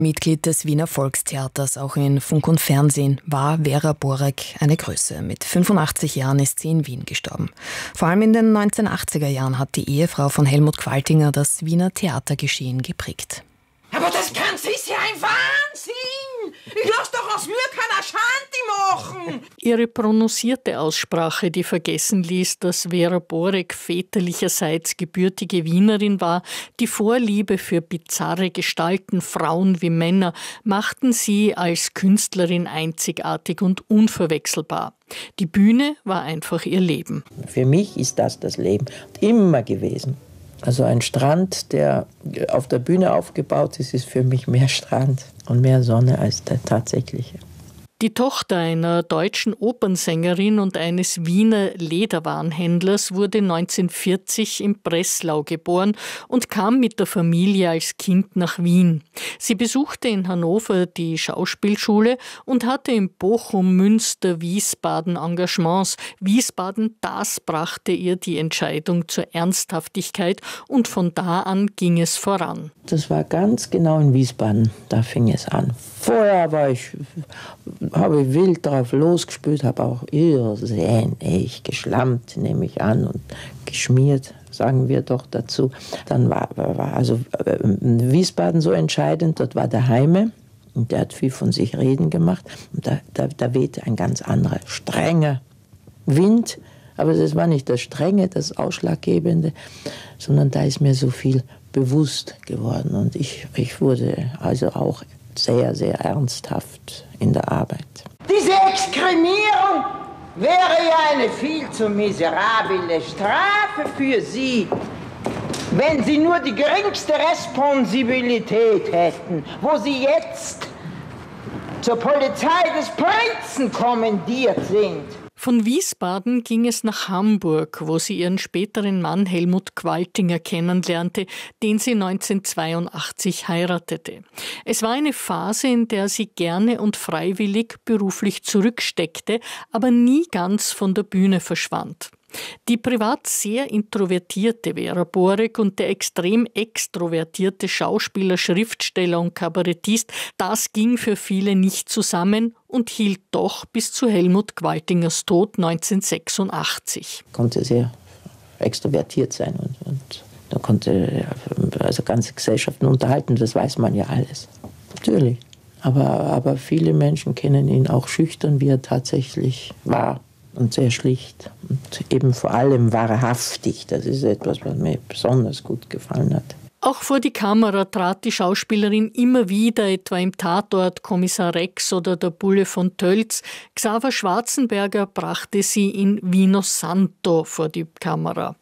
Mitglied des Wiener Volkstheaters, auch in Funk und Fernsehen, war Vera Borek eine Größe. Mit 85 Jahren ist sie in Wien gestorben. Vor allem in den 1980er Jahren hat die Ehefrau von Helmut Qualtinger das Wiener Theatergeschehen geprägt. Aber das Ganze ist ja ein Wahnsinn! Ich lass doch aus mir keiner Schande machen! Ihre prononcierte Aussprache, die vergessen ließ, dass Vera Borek väterlicherseits gebürtige Wienerin war, die Vorliebe für bizarre Gestalten, Frauen wie Männer, machten sie als Künstlerin einzigartig und unverwechselbar. Die Bühne war einfach ihr Leben. Für mich ist das Leben immer gewesen. Also ein Strand, der auf der Bühne aufgebaut ist, ist für mich mehr Strand und mehr Sonne als der tatsächliche. Die Tochter einer deutschen Opernsängerin und eines Wiener Lederwarenhändlers wurde 1940 in Breslau geboren und kam mit der Familie als Kind nach Wien. Sie besuchte in Hannover die Schauspielschule und hatte in Bochum, Münster, Wiesbaden Engagements. Wiesbaden, das brachte ihr die Entscheidung zur Ernsthaftigkeit und von da an ging es voran. Das war ganz genau in Wiesbaden, da fing es an. Vorher habe ich wild drauf losgespielt, habe auch irrsinnig geschlammt, nehme ich an, und geschmiert, sagen wir doch dazu. Dann war also Wiesbaden so entscheidend, dort war der Heime und der hat viel von sich reden gemacht. Und da wehte ein ganz anderer, strenger Wind, aber das war nicht das Strenge, das Ausschlaggebende, sondern da ist mir so viel bewusst geworden und ich wurde also auch sehr, sehr ernsthaft in der Arbeit. Diese Exkremierung wäre ja eine viel zu miserable Strafe für Sie, wenn Sie nur die geringste Responsibilität hätten, wo Sie jetzt zur Polizei des Prinzen kommandiert sind. Von Wiesbaden ging es nach Hamburg, wo sie ihren späteren Mann Helmut Qualtinger kennenlernte, den sie 1982 heiratete. Es war eine Phase, in der sie gerne und freiwillig beruflich zurücksteckte, aber nie ganz von der Bühne verschwand. Die privat sehr introvertierte Vera Borek und der extrem extrovertierte Schauspieler, Schriftsteller und Kabarettist, das ging für viele nicht zusammen und hielt doch bis zu Helmut Qualtingers Tod 1986. Konnte sehr extrovertiert sein und da konnte also ganze Gesellschaften unterhalten, das weiß man ja alles. Natürlich. Aber viele Menschen kennen ihn auch schüchtern, wie er tatsächlich war. Und sehr schlicht und eben vor allem wahrhaftig. Das ist etwas, was mir besonders gut gefallen hat. Auch vor die Kamera trat die Schauspielerin immer wieder, etwa im Tatort Kommissar Rex oder der Bulle von Tölz. Xaver Schwarzenberger brachte sie in Vino Santo vor die Kamera.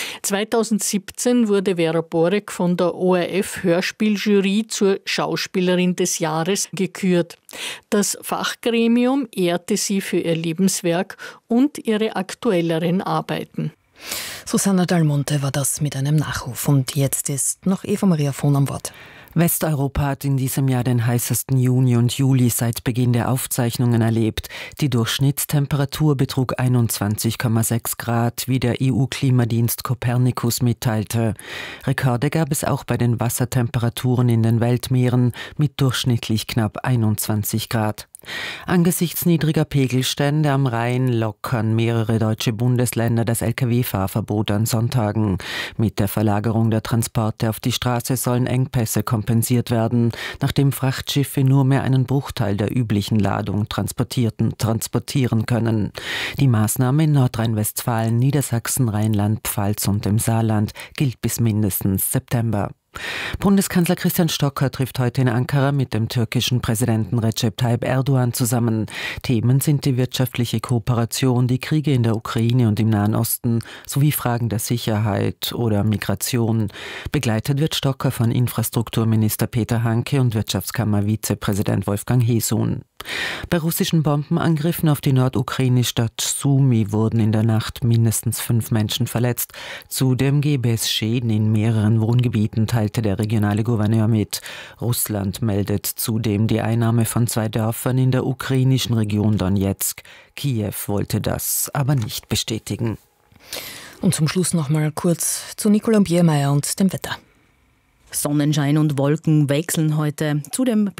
2017 wurde Vera Borek von der ORF-Hörspieljury zur Schauspielerin des Jahres gekürt. Das Fachgremium ehrte sie für ihr Lebenswerk und ihre aktuelleren Arbeiten. Susanna Dalmonte war das mit einem Nachruf. Und jetzt ist noch Eva Maria Vohn am Wort. Westeuropa hat in diesem Jahr den heißesten Juni und Juli seit Beginn der Aufzeichnungen erlebt. Die Durchschnittstemperatur betrug 21,6 Grad, wie der EU-Klimadienst Copernicus mitteilte. Rekorde gab es auch bei den Wassertemperaturen in den Weltmeeren mit durchschnittlich knapp 21 Grad. Angesichts niedriger Pegelstände am Rhein lockern mehrere deutsche Bundesländer das Lkw-Fahrverbot an Sonntagen. Mit der Verlagerung der Transporte auf die Straße sollen Engpässe kompensiert werden, nachdem Frachtschiffe nur mehr einen Bruchteil der üblichen Ladung transportieren können. Die Maßnahme in Nordrhein-Westfalen, Niedersachsen, Rheinland-Pfalz und dem Saarland gilt bis mindestens September. Bundeskanzler Christian Stocker trifft heute in Ankara mit dem türkischen Präsidenten Recep Tayyip Erdogan zusammen. Themen sind die wirtschaftliche Kooperation, die Kriege in der Ukraine und im Nahen Osten sowie Fragen der Sicherheit oder Migration. Begleitet wird Stocker von Infrastrukturminister Peter Hanke und Wirtschaftskammer-Vizepräsident Wolfgang Hesun. Bei russischen Bombenangriffen auf die nordukrainische Stadt Sumy wurden in der Nacht mindestens 5 Menschen verletzt. Zudem gebe es Schäden in mehreren Wohngebieten, teilte der regionale Gouverneur mit. Russland meldet zudem die Einnahme von 2 Dörfern in der ukrainischen Region Donetsk. Kiew wollte das aber nicht bestätigen. Und zum Schluss noch mal kurz zu Nicola Biermeier und dem Wetter. Sonnenschein und Wolken wechseln heute. Zudem